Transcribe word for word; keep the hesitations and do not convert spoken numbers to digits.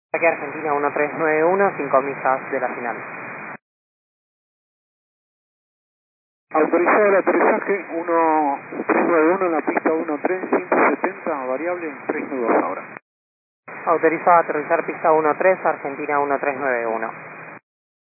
Aquí Argentina uno tres nueve uno, cinco millas de la final. Autorizado el aterrizaje uno tres nueve uno en la pista uno tres cinco setenta, variable tres nudos ahora. Autorizado a aterrizar pista uno tres, Argentina uno tres nueve uno.